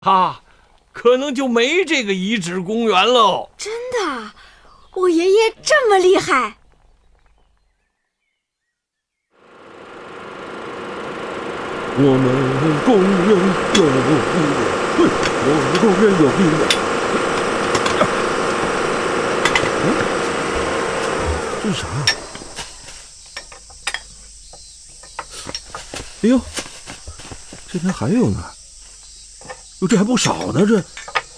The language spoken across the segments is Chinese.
可能就没这个遗址公园喽。 真的？我爷爷这么厉害？ 我们工人有力量，我们工人有力量。这是啥呀？哎呦，这边还有呢。哟，这还不少呢，这。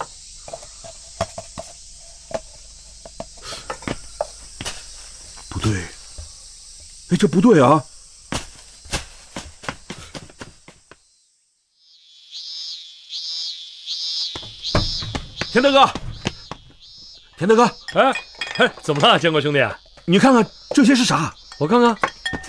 不对，哎，这不对啊！田大哥，田大哥， 哎，怎么了，建国兄弟？ 你看看这些是啥？ 我看看，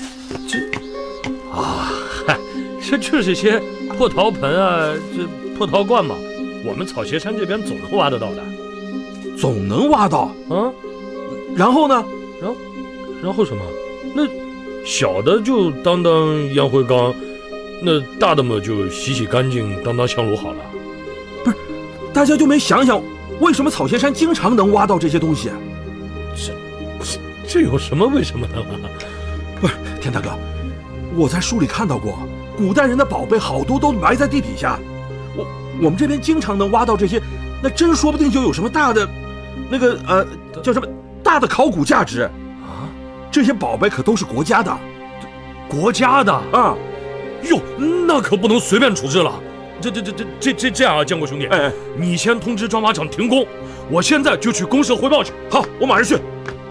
这就是些破陶盆啊，这破陶罐嘛。我们草鞋山这边总能挖得到的。 总能挖到？ 啊， 然后呢？ 然后什么？那小的就当烟灰缸，那大的嘛就洗干净当香炉好了。 不是，大家就没想想为什么草鞋山经常能挖到这些东西？ 这有什么为什么的吗？ 不是，田大哥，我在书里看到过，古代人的宝贝好多都埋在地底下。我们这边经常能挖到这些，那真说不定就有什么大的，那个叫什么大的考古价值啊！这些宝贝可都是国家的， 国家的啊！ 哟，那可不能随便处置了。这样啊，建国兄弟，你先通知砖瓦厂停工，我现在就去公社汇报去。 好，我马上去。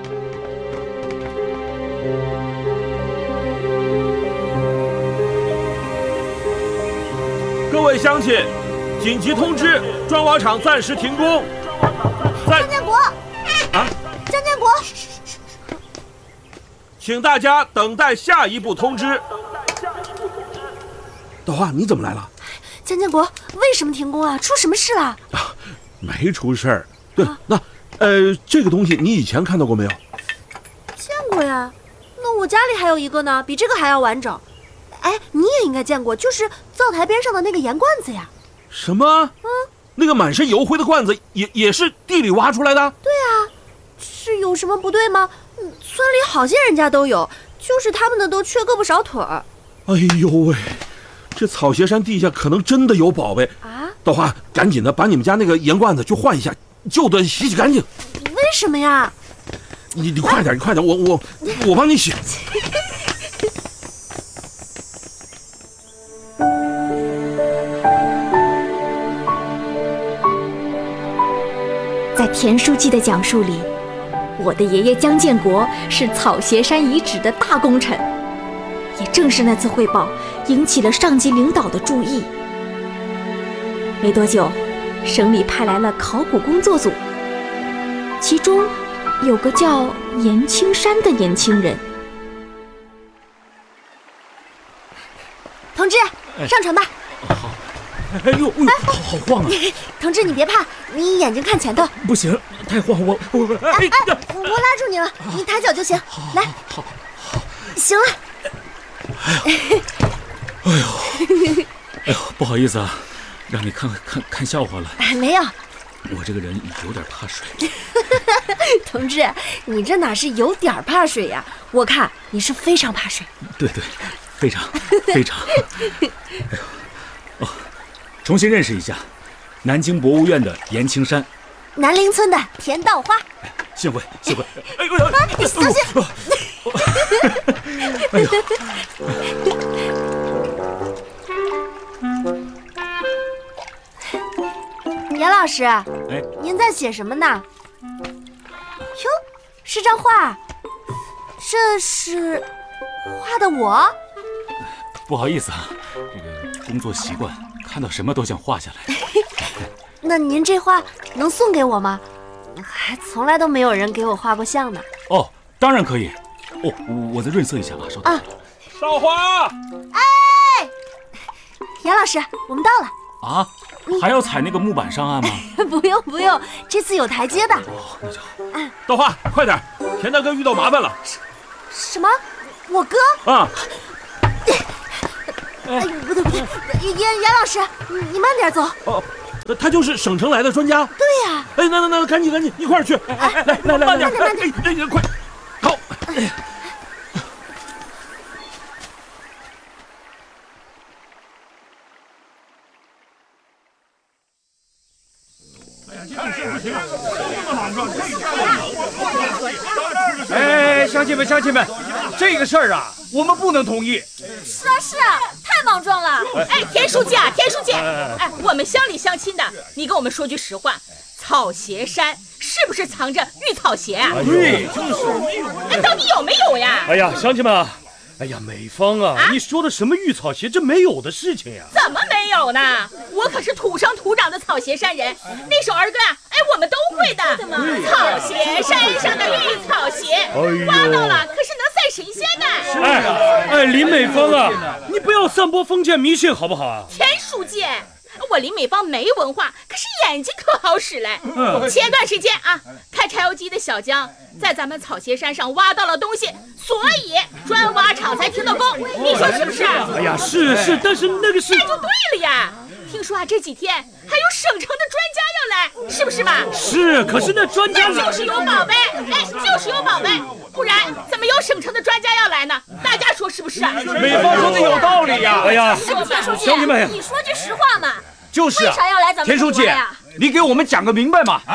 各位乡亲，紧急通知，砖瓦厂暂时停工。 张建国，张建国， 请大家等待下一步通知。道花，你怎么来了？ 江建国，为什么停工啊？出什么事了？ 没出事儿。对，那这个东西你以前看到过没有？ 见过呀，那我家里还有一个呢，比这个还要完整。哎，你也应该见过，就是灶台边上的那个盐罐子呀。 什么？那个满身油灰的罐子也是地里挖出来的？ 对啊，是有什么不对吗？村里好些人家都有，就是他们的都缺胳膊少腿儿。 哎呦喂，这草鞋山地下可能真的有宝贝啊！道花，赶紧的把你们家那个盐罐子去换一下，旧的洗干净。 为什么呀？ 你快点，我帮你洗。 在田书记的讲述里，我的爷爷江建国是草鞋山遗址的大功臣。也正是那次汇报引起了上级领导的注意。没多久，省里派来了考古工作组，其中有个叫严青山的年轻人。 同志，上船吧。 好。哎呦，好晃啊！ 同志，你别怕，你眼睛看前头。 不行，太晃，我拉住你了，你抬脚就行。来， 好， 行了。 哎呦，不好意思啊，让你看笑话了。 没有， 我这个人有点怕水。 同志，你这哪是有点怕水呀？我看你是非常怕水。 对，非常。哎呦，重新认识一下，南京博物院的严青山， 南陵村的田稻花。 幸会。哎呦， 你小心！ 哎呦。 严老师，您在写什么呢？哟，是张画，这是画的我？ 不好意思啊，这个工作习惯，看到什么都想画下来。 那您这画能送给我吗？还从来都没有人给我画过像呢。 哦，当然可以。我再润色一下啊，稍等。 少华， 哎，严老师，我们到了。 啊，还要踩那个木板上岸吗？ 不用，这次有台阶的。 哦，那就好。 道花，快点，田大哥遇到麻烦了。 什么？我哥？ 啊！ 不对，严老师，你慢点走。 他就是省城来的专家。 对呀。 哎，那赶紧一块儿去。来，慢点，快，好。 哎，乡亲们，这个事儿啊，我们不能同意。 是啊，太莽撞了。 哎，田书记，哎，我们乡里乡亲的，你跟我们说句实话，草鞋山是不是藏着玉草鞋啊？ 对，就是。 哎，到底有没有呀？ 哎呀，乡亲们。哎呀，美芳啊，你说的什么玉草鞋，这没有的事情呀！ 怎么没有呢？我可是土生土长的草鞋山人，那首儿歌啊，哎，我们都会的。草鞋山上的绿草鞋，挖到了可是能赛神仙的。 哎，林美芳啊，你不要散播封建迷信好不好啊？ 田书记，我林美芳没文化，可是眼睛可好使嘞。前段时间啊，开柴油机的小江在咱们草鞋山上挖到了东西，所以砖挖厂才停了工。你说是不是？ 哎呀，是，但是那个是…… 那就对了呀。听说啊，这几天还有省城的专家要来，是不是嘛？ 是，可是那专家就是有宝贝，哎，就是有宝贝，不然怎么有省城的专家要来呢？大家说是不是？ 美芳说的有道理呀。 哎呀， 田书记，你说句实话嘛。 就是啊， 为啥要来咱们田书记，你给我们讲个明白嘛！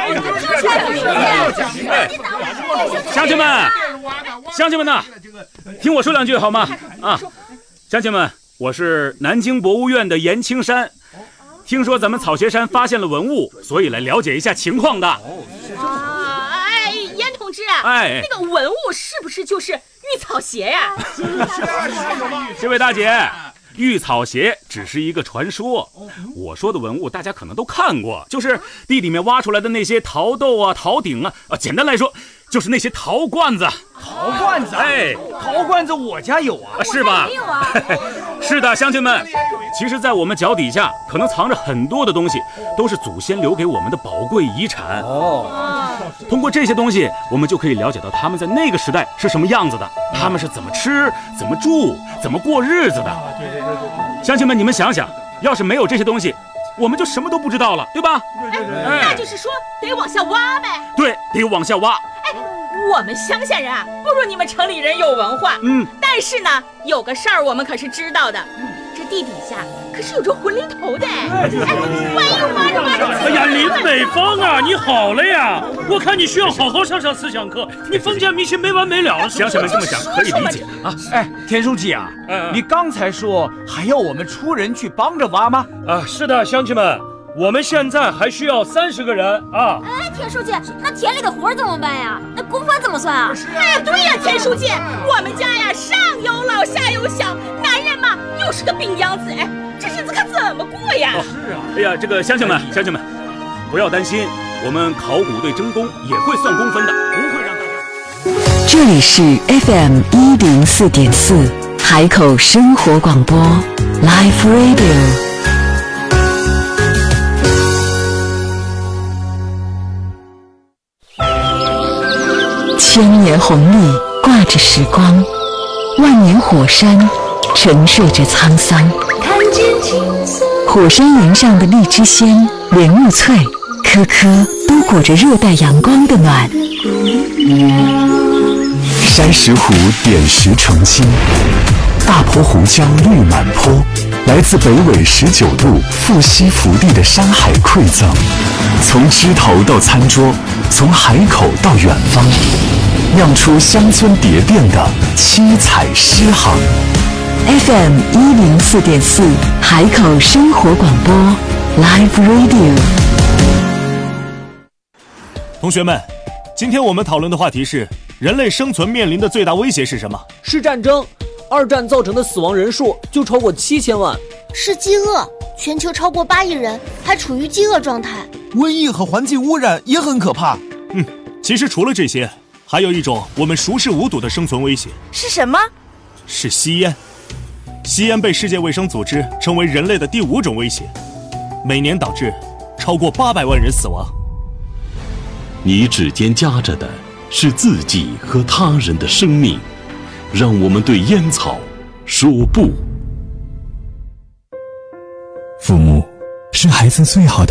乡亲们呐，听我说两句好吗？啊，乡亲们，我是南京博物院的严青山，听说咱们草鞋山发现了文物，所以来了解一下情况的。 哎，严同志啊，那个文物是不是就是玉草鞋呀？ 这位大姐。玉草鞋只是一个传说，我说的文物大家可能都看过，就是地里面挖出来的那些陶豆啊、陶鼎啊，简单来说就是那些陶罐子。 陶罐子，哎，陶罐子我家有啊， 是吧？ 有啊。 是的，乡亲们，其实在我们脚底下可能藏着很多的东西，都是祖先留给我们的宝贵遗产。通过这些东西，我们就可以了解到他们在那个时代是什么样子的，他们是怎么吃、怎么住、怎么过日子的。乡亲们，你们想想，要是没有这些东西，我们就什么都不知道了，对吧？ 那就是说得往下挖呗。 对，得往下挖。 我们乡下人啊，不如你们城里人有文化。但是呢，有个事儿我们可是知道的，这地底下可是有着魂灵头的。万一挖着。 哎呀，林美芳啊，你好了呀！我看你需要好好上思想课，你封建迷信没完没了了。 乡亲们这么想可以理解啊。 哎，田书记啊，你刚才说还要我们出人去帮着挖吗？ 是的，乡亲们。我们现在还需要30个人啊！ 哎，田书记，那田里的活怎么办呀？那工分怎么算啊？ 哎，对呀，田书记，我们家呀上有老下有小，男人嘛又是个病秧子，哎，这日子可怎么过呀？ 是啊。哎呀，这个乡亲们，不要担心，我们考古队征工也会算工分的，不会让大家。 这里是 FM 104.4海口生活广播 Live Radio。千年红历挂着时光，万年火山沉睡着沧桑。火山岩上的荔枝鲜、莲雾脆，颗颗都裹着热带阳光的暖。 山石湖点石成金，大坡湖江绿满坡，来自北纬19度腹西福地的山海馈赠，从枝头到餐桌，从海口到远方，酿出乡村蝶变的七彩诗行。 FM 104.4海口生活广播 Live Radio。 同学们，今天我们讨论的话题是：人类生存面临的最大威胁是什么？ 是战争。2战造成的死亡人数就超过7000万。 是饥饿，全球超过8亿人还处于饥饿状态。 瘟疫和环境污染也很可怕。 其实除了这些，还有一种我们熟视无睹的生存威胁。 是什么？ 是吸烟。吸烟被世界卫生组织称为人类的第5种威胁，每年导致超过800万人死亡。 你指尖夹着的是自己和他人的生命，让我们对烟草说不。父母是孩子最好的